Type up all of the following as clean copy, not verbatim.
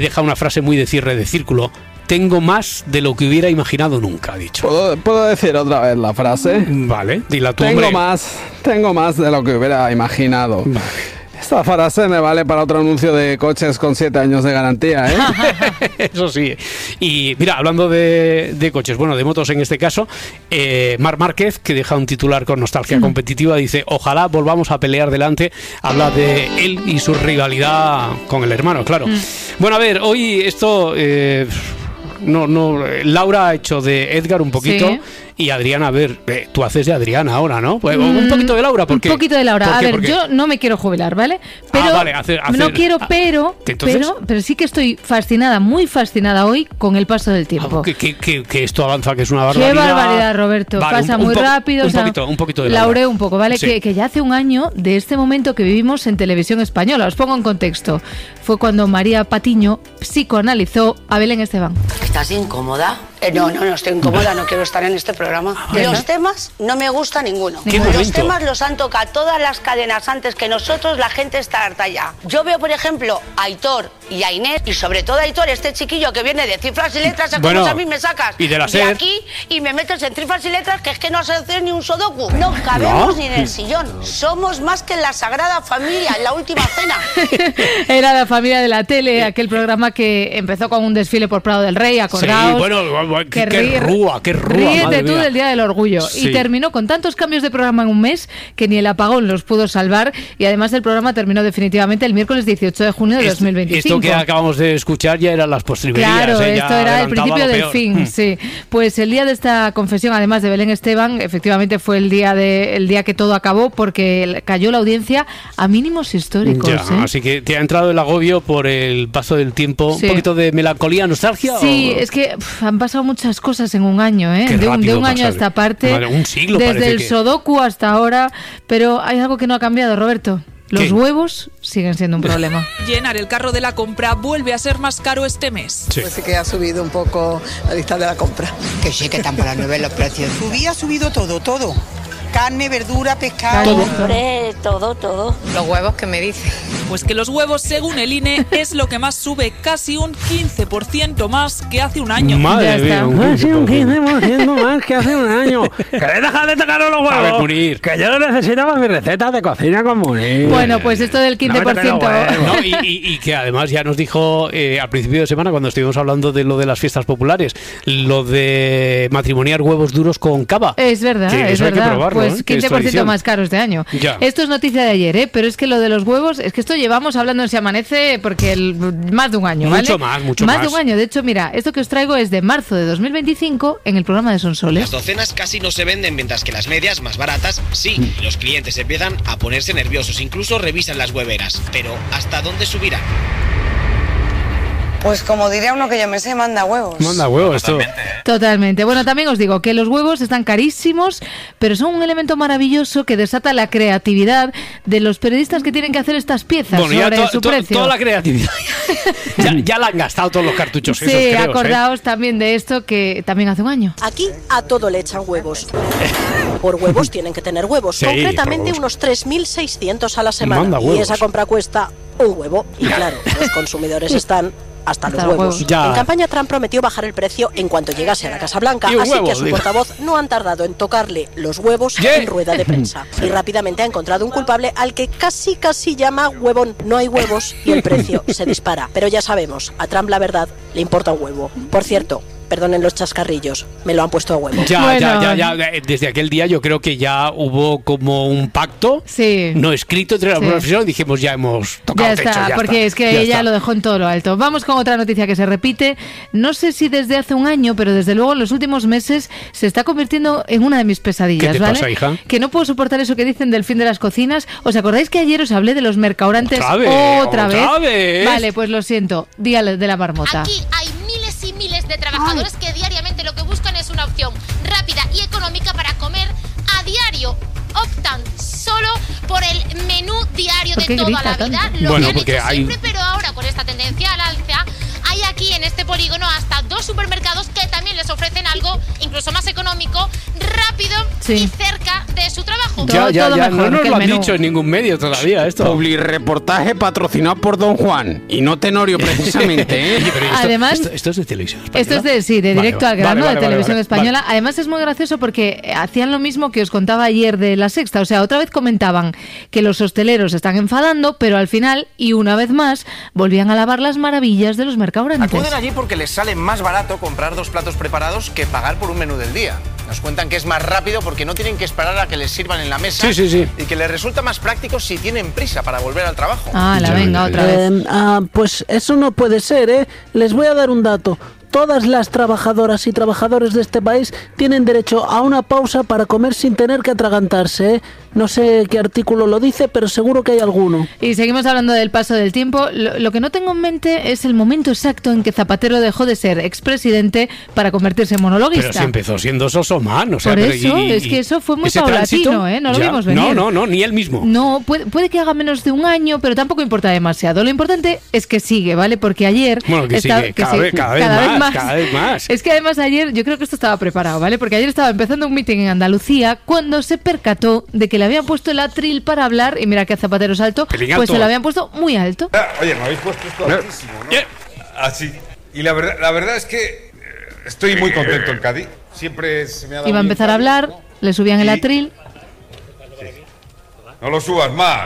Deja una frase muy de cierre de círculo. Tengo más de lo que hubiera imaginado nunca, ha dicho. ¿Puedo decir otra vez la frase? Vale, dila tú, Tengo hombre. más de lo que hubiera imaginado. Vale. Esta frase me vale para otro anuncio de coches con 7 años de garantía, ¿eh? Eso sí. Y mira, hablando de coches, bueno, de motos en este caso, Marc Márquez, que deja un titular con nostalgia competitiva, dice: ojalá volvamos a pelear delante. Habla de él y su rivalidad con el hermano, claro. Bueno, a ver, hoy esto... Laura ha hecho de Edgar un poquito, sí. Y Adriana, a ver, tú haces de Adriana ahora, ¿no? Pues, un poquito de Laura, porque... Un poquito de Laura. A ver, yo no me quiero jubilar, ¿vale? Pero vale, no quiero, pero sí que estoy fascinada, muy fascinada hoy con el paso del tiempo. Que esto avanza, que es una barbaridad. Qué barbaridad, Roberto. Vale, pasa muy rápido. Un poquito de Laura. Laureo un poco, ¿vale? Sí. Que ya hace un año de este momento que vivimos en televisión española. Os pongo en contexto. Fue cuando María Patiño psicoanalizó a Belén Esteban. ¿Estás incómoda? No estoy incómoda, no quiero estar en este programa. Los temas no me gusta ninguno. Los temas los han tocado todas las cadenas antes que nosotros, la gente está harta ya. Yo veo, por ejemplo, a Aitor y a Inés, y sobre todo a Aitor, este chiquillo que viene de cifras y letras, como a mí me sacas y de aquí y me metes en cifras y letras, que es que no sé hacer ni un sudoku. No cabemos ni en el sillón. Somos más que en la Sagrada Familia, en la Última Cena. Era la familia de la tele, aquel programa que empezó con un desfile por Prado del Rey, acordaos. Sí, bueno, qué rúa. Ríete tú del Día del Orgullo. Sí. Y terminó con tantos cambios de programa en un mes que ni el apagón los pudo salvar, y además el programa terminó definitivamente el miércoles 18 de junio de 2025. Esto que acabamos de escuchar ya eran las postrimerías. Claro, esto era el principio del fin. Sí. Pues el día de esta confesión, además de Belén Esteban, efectivamente fue el día que todo acabó, porque cayó la audiencia a mínimos históricos. Así que te ha entrado el agobio por el paso del tiempo, sí. Un poquito de melancolía, nostalgia. Sí, es que han pasado muchas cosas en un año, ¿eh? De un año a esta parte. Madre, un siglo, desde el Sudoku hasta ahora. Pero hay algo que no ha cambiado, Roberto. Los huevos siguen siendo un problema. Llenar el carro de la compra vuelve a ser más caro este mes. Sí. Pues sí que ha subido un poco la lista de la compra. Que sí, que están por las nubes los precios. Ha subido todo. Carne, verdura, pescado. Hombre, todo. Los huevos, ¿qué me dice? Pues que los huevos, según el INE, es lo que más sube, casi un 15% más que hace un año. Madre mía, casi un 15% más que hace un año. Que deja de tocar los huevos. A ver, Munir. Que yo lo necesito para mis recetas de cocina con Munir. Bueno, pues esto del 15%. No, y que además ya nos dijo al principio de semana, cuando estuvimos hablando de lo de las fiestas populares, lo de matrimoniar huevos duros con cava. Es verdad, que es eso verdad. Hay que probarlo, pues 15% más caro este año. Ya. Esto es noticia de ayer, pero es que lo de los huevos, es que esto llevamos hablando en Se Amanece porque más de un año, ¿vale? Mucho más. De un año. De hecho, mira, esto que os traigo es de marzo de 2025 en el programa de Sonsoles. Las docenas casi no se venden, mientras que las medias, más baratas, sí. Los clientes empiezan a ponerse nerviosos, incluso revisan las hueveras. Pero, ¿hasta dónde subirán? Pues como diría uno que yo me sé, manda huevos. Manda huevos, esto. Totalmente. Bueno, también os digo que los huevos están carísimos, pero son un elemento maravilloso que desata la creatividad de los periodistas que tienen que hacer estas piezas sobre su precio. Toda la creatividad. ya la han gastado todos los cartuchos. Sí, esos, creo, acordaos también de esto que también hace un año. Aquí a todo le echan huevos. Por huevos tienen que tener huevos. Sí, concretamente unos 3.600 a la semana. Y esa compra cuesta un huevo. Y claro, los consumidores están hasta los huevos. En campaña Trump prometió bajar el precio en cuanto llegase a la Casa Blanca, así que a su portavoz no han tardado en tocarle los huevos en rueda de prensa. Y rápidamente ha encontrado un culpable al que casi llama huevón. No hay huevos y el precio se dispara. Pero ya sabemos, a Trump la verdad le importa un huevo. Por cierto, perdonen los chascarrillos, me lo han puesto a huevo. Ya. Desde aquel día yo creo que ya hubo como un pacto no escrito entre la profesión. Dijimos, ya hemos tocado ya techo. Está, ya porque está, es que ella lo dejó en todo lo alto. Vamos con otra noticia que se repite. No sé si desde hace un año, pero desde luego en los últimos meses se está convirtiendo en una de mis pesadillas. ¿Qué te pasa, hija? Que no puedo soportar eso que dicen del fin de las cocinas. ¿Os acordáis que ayer os hablé de los mercaurantes otra vez? Vale, pues lo siento. Día de la marmota. Aquí hay miles y miles de trabajadores que diariamente lo que buscan es una opción rápida y económica para comer a diario. Optan solo por el menú diario de toda la vida. Lo que han hecho siempre, pero ahora con esta tendencia al alza, hay aquí en este polígono hasta 2 supermercados que también les ofrecen algo incluso más económico, rápido y cerca de su trabajo. Ya, mejor, no nos que lo el han menú. dicho en ningún medio todavía esto. Publireportaje patrocinado por Don Juan y no Tenorio precisamente, ¿eh? Oye, pero Además, esto es de Televisión Española. Esto es de directo al grano, vale, de Televisión vale. Española. Además es muy gracioso porque hacían lo mismo que os contaba ayer de La Sexta. O sea, otra vez comentaban que los hosteleros están enfadando, pero al final, y una vez más, volvían a alabar las maravillas de los mercadores. Acuden allí porque les sale más barato comprar 2 platos preparados que pagar por un menú del día. Nos cuentan que es más rápido porque no tienen que esperar a que les sirvan en la mesa. Sí. Y que les resulta más práctico si tienen prisa para volver al trabajo. Venga, otra vez. Pues eso no puede ser, ¿eh? Les voy a dar un dato. Todas las trabajadoras y trabajadores de este país tienen derecho a una pausa para comer sin tener que atragantarse, ¿eh? No sé qué artículo lo dice, pero seguro que hay alguno. Y seguimos hablando del paso del tiempo. Lo que no tengo en mente es el momento exacto en que Zapatero dejó de ser expresidente para convertirse en monologuista. Pero si empezó siendo Sosoman, o sea... Por eso, es que eso fue muy paulatino, ¿eh? No lo vimos venir. No, ni él mismo. No, puede que haga menos de un año, pero tampoco importa demasiado. Lo importante es que sigue, ¿vale? Porque ayer... Bueno, que sigue, cada vez más. Es que además ayer, yo creo que esto estaba preparado, ¿vale? Porque ayer estaba empezando un meeting en Andalucía cuando se percató de que le habían puesto el atril para hablar, y mira que Zapatero es alto, pues se lo habían puesto muy alto. Oye, me habéis puesto esto altísimo, ¿no? Así. Y la verdad es que estoy muy contento en Cádiz. Siempre se me ha dado Iba a empezar a hablar, le subían el atril. Sí. No lo subas más.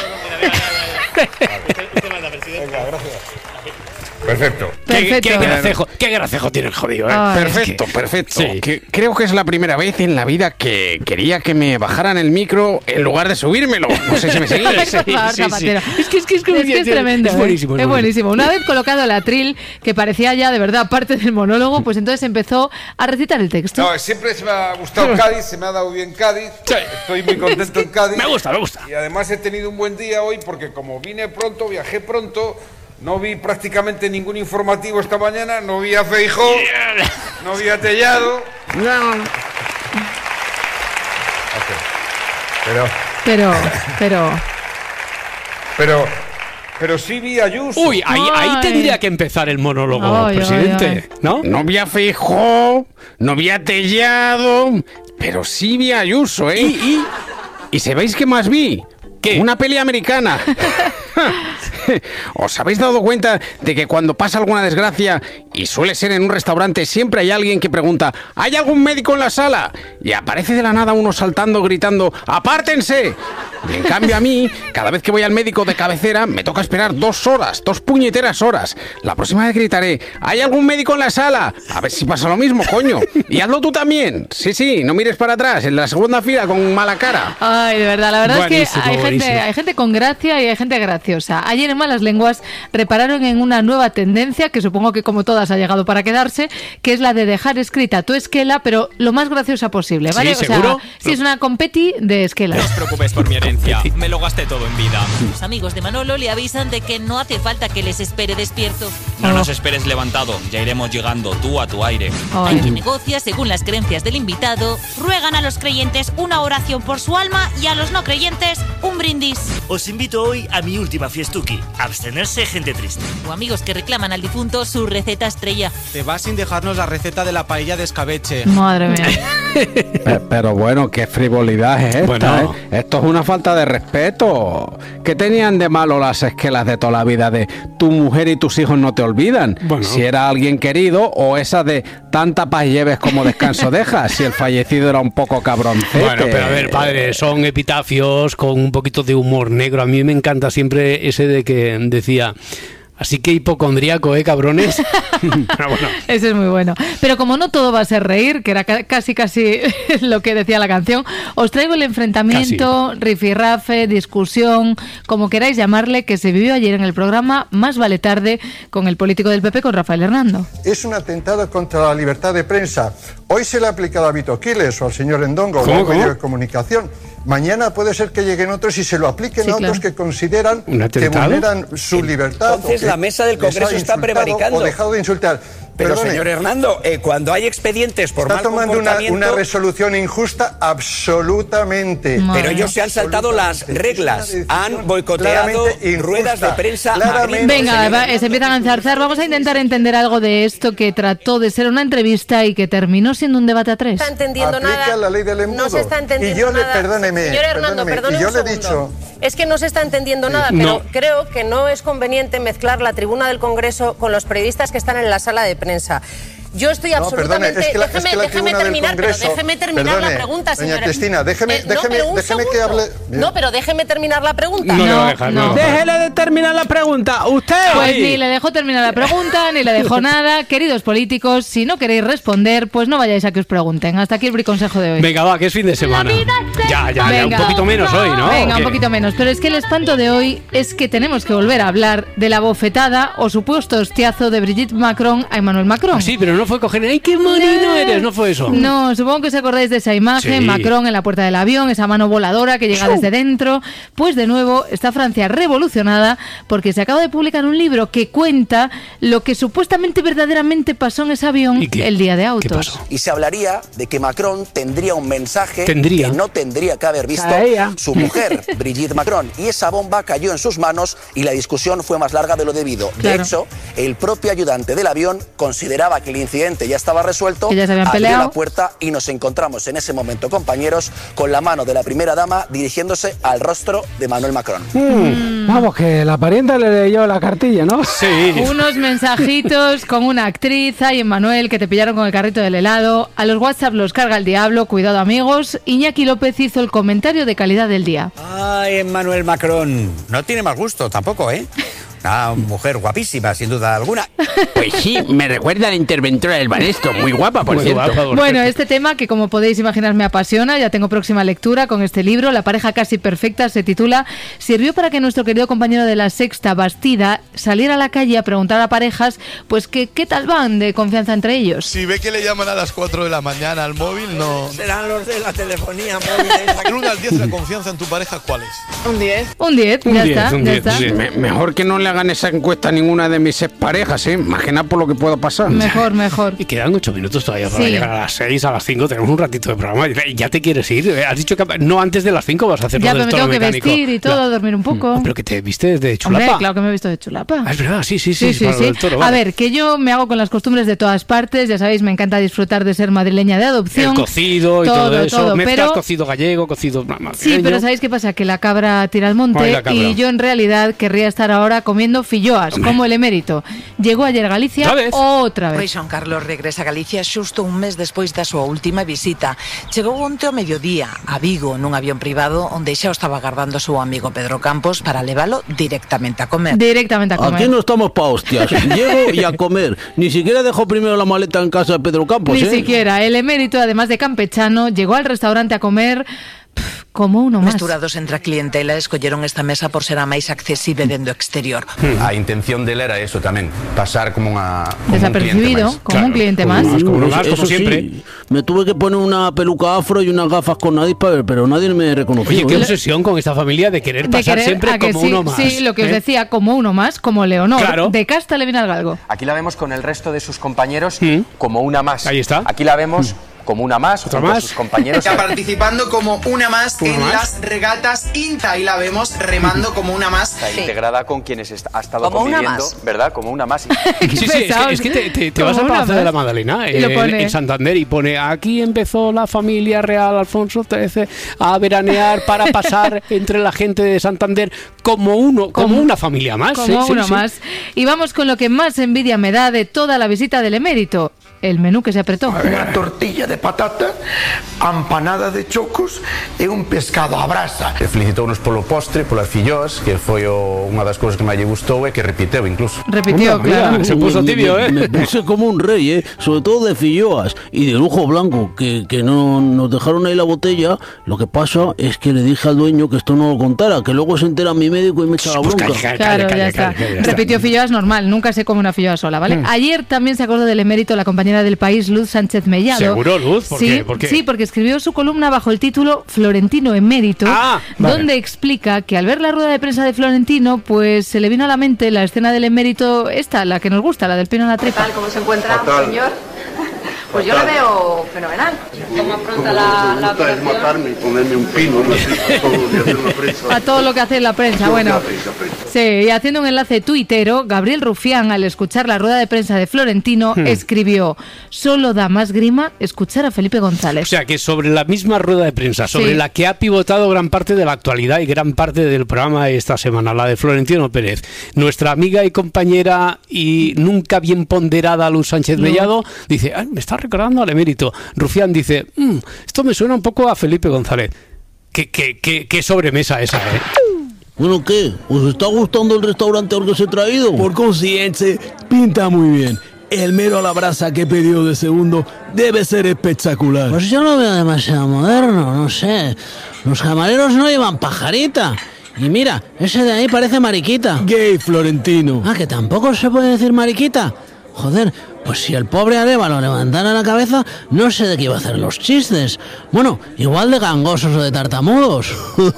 Venga, gracias. Perfecto. Qué gracejo tiene el jodido, ¿eh? Perfecto. Sí. Creo que es la primera vez en la vida que quería que me bajaran el micro en lugar de subírmelo. No sé si me seguís. Sí. Es que es tremendo. Es buenísimo. Es buenísimo. Una vez colocado el atril, que parecía ya de verdad parte del monólogo, pues entonces empezó a recitar el texto. No, siempre se me ha gustado Cádiz, se me ha dado bien Cádiz. Estoy muy contento en Cádiz. Me gusta. Y además he tenido un buen día hoy porque como vine pronto, viajé pronto. No vi prácticamente ningún informativo esta mañana, no vi a Feijóo, no vi a Tellado. No. Pero sí vi a Ayuso. Uy, ahí tendría que empezar el monólogo, presidente, ¿no? No vi a Feijóo, no vi a Tellado, pero sí vi a Ayuso, ¿eh? ¿Y sabéis qué más vi? ¿Qué? Una peli americana. ¿Os habéis dado cuenta de que cuando pasa alguna desgracia, y suele ser en un restaurante, siempre hay alguien que pregunta ¿hay algún médico en la sala? Y aparece de la nada uno saltando, gritando ¡apártense! Y en cambio a mí, cada vez que voy al médico de cabecera, me toca esperar 2 horas, 2 puñeteras horas. La próxima vez gritaré ¿hay algún médico en la sala? A ver si pasa lo mismo, coño. Y hazlo tú también. Sí, no mires para atrás, en la segunda fila con mala cara. Ay, de verdad, la verdad Buenísimo, es que hay gente con gracia y hay gente graciosa. Ayer en Malas Lenguas repararon en una nueva tendencia, que supongo que como todas ha llegado para quedarse, que es la de dejar escrita tu esquela, pero lo más graciosa posible, ¿vale? Sí, ¿seguro? Sí, es una competi de esquelas. No os preocupéis por mi herencia, me lo gasté todo en vida. Los amigos de Manolo le avisan de que no hace falta que les espere despierto. No nos esperes levantado, ya iremos llegando tú a tu aire. Hay quien negocia según las creencias del invitado. Ruegan a los creyentes una oración por su alma y a los no creyentes un brindis. Os invito hoy a mi última fiestuki. Abstenerse, gente triste. O amigos que reclaman al difunto su receta estrella. Te vas sin dejarnos la receta de la paella de escabeche. Madre mía. Pero bueno, qué frivolidad es esta, Bueno. ¿eh? Esto es una falta de respeto. ¿Qué tenían de malo las esquelas de toda la vida de tu mujer y tus hijos no te olvidan? Bueno. Si era alguien querido, o esa de tanta paz lleves como descanso dejas, si el fallecido era un poco cabroncete. Bueno, pero a ver, padre, son epitafios con un poquito de humor negro. A mí me encanta siempre ese de que decía... Así que hipocondríaco, cabrones. Pero bueno. Ese es muy bueno. Pero como no todo va a ser reír, que era casi lo que decía la canción, os traigo el enfrentamiento, rifirrafe, discusión, como queráis llamarle, que se vivió ayer en el programa Más vale tarde con el político del PP, con Rafael Hernando. Es un atentado contra la libertad de prensa. Hoy se le ha aplicado a Vito Quiles o al señor Endongo o a un medio de comunicación. Mañana puede ser que lleguen otros y se lo apliquen a otros que consideran que vulneran su libertad. Entonces la mesa del Congreso está prevaricando. O dejado de insultar. Pero señor Hernando, cuando hay expedientes por mal comportamiento... Está tomando una resolución injusta absolutamente. Pero ellos se han saltado las reglas, han boicoteado ruedas de prensa. Venga, se empiezan a enzarzar. Vamos a intentar entender algo de esto que trató de ser una entrevista y que terminó siendo un debate a tres. No se está entendiendo nada. La ley del embudo. No se está entendiendo y yo nada. Perdóneme. Señor Hernando, perdóneme un segundo. Es que no se está entendiendo nada, pero creo que no es conveniente mezclar la tribuna del Congreso con los periodistas que están en la sala de prensa. Yo estoy absolutamente... Déjeme terminar, pero déjeme terminar la pregunta, señora. Doña Cristina, déjeme que hable... No, pero déjeme terminar la pregunta. No. Déjele de terminar la pregunta. Usted... Pues ni le dejó terminar la pregunta, ni le dejó nada. Queridos políticos, si no queréis responder, pues no vayáis a que os pregunten. Hasta aquí el briconsejo de hoy. Venga, va, que es fin de semana. Ya, un poquito menos hoy, ¿no? Venga, un poquito menos. Pero es que el espanto de hoy es que tenemos que volver a hablar de la bofetada o supuesto hostiazo de Brigitte Macron a Emmanuel Macron. Sí, pero no fue coger... ¡Ay, qué monino eres! No fue eso. No, supongo que os acordáis de esa imagen. Sí. Macron en la puerta del avión, esa mano voladora que llega desde dentro. Pues de nuevo está Francia revolucionada porque se acaba de publicar un libro que cuenta lo que supuestamente verdaderamente pasó en ese avión el día de autos. ¿Qué pasó? Y se hablaría de que Macron tendría un mensaje que no tendría que haber visto su mujer, Brigitte Macron. Y esa bomba cayó en sus manos y la discusión fue más larga de lo debido. Claro. De hecho, el propio ayudante del avión consideraba que el incidente ya estaba resuelto, ya se habían abrió peleado la puerta y nos encontramos en ese momento, compañeros, con la mano de la primera dama dirigiéndose al rostro de Emmanuel Macron. Vamos, que la parienta le leyó la cartilla, ¿no? Sí. Unos mensajitos con una actriz, ay, Emmanuel, que te pillaron con el carrito del helado. A los WhatsApp los carga el diablo, cuidado amigos. Iñaki López hizo el comentario de calidad del día. Ay, Emmanuel Macron, no tiene mal gusto tampoco, ¿eh? Una mujer guapísima, sin duda alguna. Pues sí, me recuerda a la interventora del Banesto, muy guapa, por cierto. Bueno, este tema que como podéis imaginar me apasiona, ya tengo próxima lectura con este libro, La pareja casi perfecta, se titula, sirvió para que nuestro querido compañero de La Sexta, Bastida, saliera a la calle a preguntar a parejas, pues qué tal van de confianza entre ellos. Si ve que le llaman a las 4 de la mañana al móvil, no... Serán los de la telefonía móvil. Del 1 al 10 la confianza en tu pareja, ¿cuál es? Un 10. Un 10, ya está. Sí. Mejor que no le hagan esa encuesta a ninguna de mis exparejas, más que nada por lo que pueda pasar. Mejor. Y quedan 8 minutos todavía para llegar a las 6, a las 5, tenemos un ratito de programa. Ya te quieres ir. Has dicho que no antes de las 5 vas a hacer ya, lo del toro mecánico. Ya, me tengo que vestir y todo, dormir un poco. Pero que te viste de chulapa. Hombre, claro que me he visto de chulapa. Es verdad, sí. Toro, vale. A ver, que yo me hago con las costumbres de todas partes, ya sabéis, me encanta disfrutar de ser madrileña de adopción. El cocido y todo eso. Mezclas pero... cocido gallego, cocido madrileño. Sí, pero ¿sabéis qué pasa? Que la cabra tira al monte y yo en realidad querría estar ahora comiendo filloas, como el emérito. Llegó ayer a Galicia outra vez. Rei Xoan Carlos regresa a Galicia xusto un mes despois da súa última visita. Chegou onte ao mediodía a Vigo nun avión privado onde xa o estaba agardando o seu amigo Pedro Campos para leválo directamente a comer. Aquí no estamos pa hostias. Llego y a comer. Ni siquiera dejó primero la maleta en casa de Pedro Campos. Ni siquiera. El emérito, además de campechano, llegó al restaurante a comer... como uno más. Mesturados entre a clientela, escolleron esta mesa por ser a máis accesible dende o exterior. A intención dele era eso tamén, pasar como desapercibido, como un cliente más. Como siempre. Sí, me tuve que poner una peluca afro y unas gafas con nariz, pero nadie me reconoció. Oye, qué obsesión con esta familia de querer pasar siempre como uno más. Sí, lo que os decía, como uno más, como Leonor. Claro. De casta le viene al galgo. Aquí la vemos con el resto de sus compañeros como una más. Ahí está. Aquí la vemos como una más, ¿otra más? Sus compañeros. Está participando como una más en las regatas INTA y la vemos remando como una más. Está integrada con quienes ha estado conviviendo, ¿verdad? Como una más. Sí, es que te vas al Palacio de la Magdalena en Santander y pone aquí empezó la familia real Alfonso XIII a veranear para pasar entre la gente de Santander como una familia más. Como uno más. Y vamos con lo que más envidia me da de toda la visita del emérito. El menú que se apretó. Una tortilla de patata, empanada de chocos e un pescado a brasa. Felicitounos polo postre, polas filloas, que foi unha das cousas que máis lle gustou e que repiteu incluso. Repitió, claro. Se puso tibio, Me puse como un rey, sobre todo de filloas y de lujo blanco, que no nos dejaron ahí la botella. Lo que pasa es que le dije al dueño que esto no lo contara, que luego se entera mi médico y me echa la bronca. Claro, ya está. Repitió filloas normal, nunca se come una filloa sola, ¿vale? Ayer también se acordó del emérito la compañera del País, Luz Sánchez Mellado. Seguro, Luz? ¿Por qué? Sí, porque escribió su columna bajo el título Florentino emérito, donde explica que al ver la rueda de prensa de Florentino, pues se le vino a la mente la escena del emérito, la que nos gusta, la del pino en la tripa. ¿Cómo se encuentra, señor? Pues yo la veo fenomenal. ¿Cómo afronta la operación? Es matarme y ponerme un pino a todo lo que hace la prensa. Bueno, sí, y haciendo un enlace tuitero, Gabriel Rufián, al escuchar la rueda de prensa de Florentino, escribió: solo da más grima escuchar a Felipe González. O sea, que sobre la misma rueda de prensa, sobre la que ha pivotado gran parte de la actualidad y gran parte del programa de esta semana, la de Florentino Pérez, nuestra amiga y compañera y nunca bien ponderada Luz Sánchez Mellado dice: me está recordando al emérito. Rufián dice: esto me suena un poco a Felipe González. Qué sobremesa esa, ¿eh? Bueno, ¿qué? ¿Os está gustando el restaurante al que os he traído? Por consiguiente, pinta muy bien. El mero a la brasa que he pedido de segundo debe ser espectacular. Pues yo lo veo demasiado moderno, no sé. Los camareros no llevan pajarita. Y mira, ese de ahí parece mariquita. Gay, Florentino. Ah, que tampoco se puede decir mariquita. Joder, pues si el pobre Arévalo levantara la cabeza, no sé de qué iba a hacer los chistes. Bueno, igual de gangosos o de tartamudos.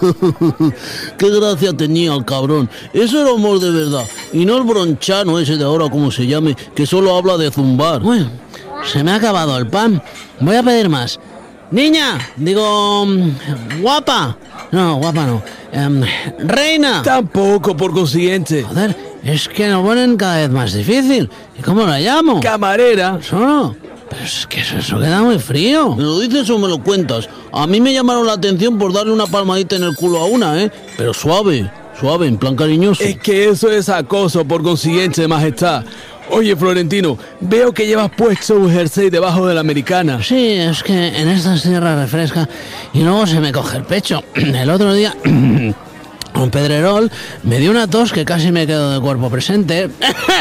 Qué gracia tenía el cabrón. Eso era humor de verdad. Y no el bronchano ese de ahora, como se llame, que solo habla de zumbar. Bueno, se me ha acabado el pan. Voy a pedir más. Niña, digo, guapa. No, guapa no. Reina. Tampoco, por consiguiente. Joder, es que lo ponen cada vez más difícil. ¿Y cómo la llamo? Camarera. Solo. Pero es que eso queda muy frío. ¿Me lo dices o me lo cuentas? A mí me llamaron la atención por darle una palmadita en el culo a una, ¿eh? Pero suave, en plan cariñoso. Es que eso es acoso, por consiguiente, majestad. Oye, Florentino, veo que llevas puesto un jersey debajo de la americana. Sí, es que en estas tierras refresca y luego se me coge el pecho. El otro día, un Pedrerol me dio una tos que casi me quedo de cuerpo presente.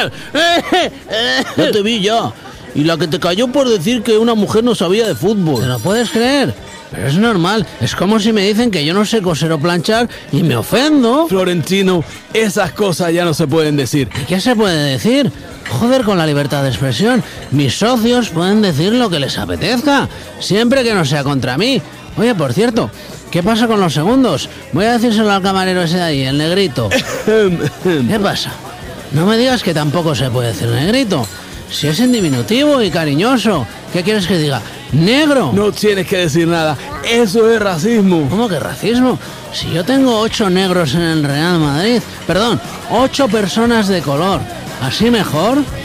Ya te vi ya. Y la que te cayó por decir que una mujer no sabía de fútbol. ¿Te lo puedes creer? Pero es normal, es como si me dicen que yo no sé coser o planchar y me ofendo. Florentino, esas cosas ya no se pueden decir. ¿Y qué se puede decir? Joder, con la libertad de expresión. Mis socios pueden decir lo que les apetezca, siempre que no sea contra mí. Oye, por cierto, ¿qué pasa con los segundos? Voy a decírselo al camarero ese de ahí, el negrito. ¿Qué pasa? No me digas que tampoco se puede decir negrito. Si es en diminutivo y cariñoso. ¿Qué quieres que diga? ¡Negro! No tienes que decir nada. Eso es racismo. ¿Cómo que racismo? Si yo tengo 8 negros en el Real Madrid. Perdón, 8 personas de color. ¿Así mejor?